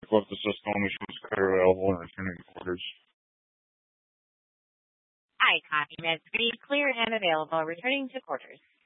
left the system. She was clear available and returning to quarters. I copy Med 3, clear and available, returning to quarters.